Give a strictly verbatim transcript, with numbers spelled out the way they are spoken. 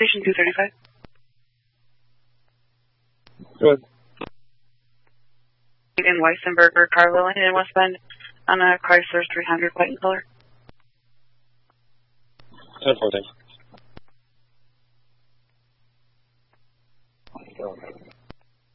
Station two thirty-five. Good. In Weissenberger, Carlo, and westbound on a Chrysler three hundred white in color. ten four, thanks.